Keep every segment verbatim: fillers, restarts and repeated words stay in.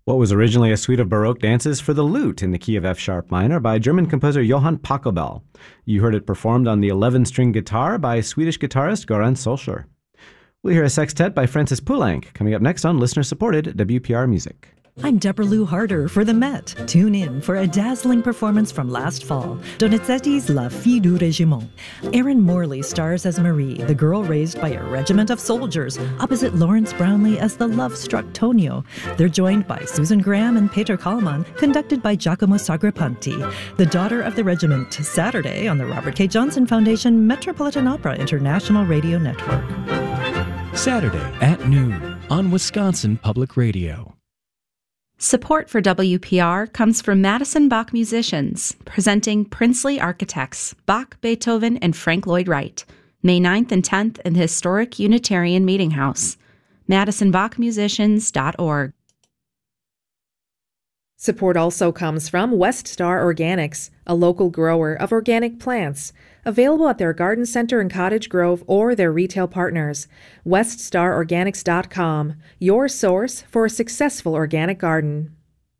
What was originally a suite of Baroque dances for the lute in the key of F sharp minor by German composer Johann Pachelbel. You heard it performed on the eleven-string guitar by Swedish guitarist Goran Solskjaer. We'll hear a sextet by Francis Poulenc coming up next on listener-supported W P R Music. I'm Deborah Lou Harder for The Met. Tune in for a dazzling performance from last fall, Donizetti's La Fille du Régiment. Erin Morley stars as Marie, the girl raised by a regiment of soldiers, opposite Lawrence Brownlee as the love-struck Tonio. They're joined by Susan Graham and Peter Kallman, conducted by Giacomo Sagrapanti. The Daughter of the Regiment, Saturday on the Robert K. Johnson Foundation Metropolitan Opera International Radio Network. Saturday at noon on Wisconsin Public Radio. Support for W P R comes from Madison Bach Musicians, presenting Princely Architects, Bach, Beethoven, and Frank Lloyd Wright, May ninth and tenth in the historic Unitarian Meeting House, madison bach musicians dot org. Support also comes from West Star Organics, a local grower of organic plants, available at their garden center in Cottage Grove or their retail partners. west star organics dot com, your source for a successful organic garden.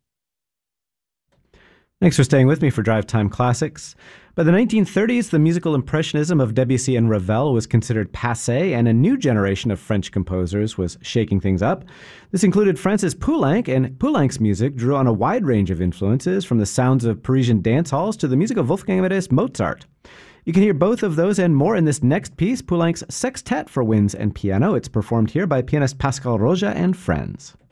Thanks for staying with me for Drive Time Classics. By the nineteen thirties, the musical impressionism of Debussy and Ravel was considered passé, and a new generation of French composers was shaking things up. This included Francis Poulenc, and Poulenc's music drew on a wide range of influences, from the sounds of Parisian dance halls to the music of Wolfgang Amadeus Mozart. You can hear both of those and more in this next piece, Poulenc's Sextet for Winds and Piano. It's performed here by pianist Pascal Roja and friends.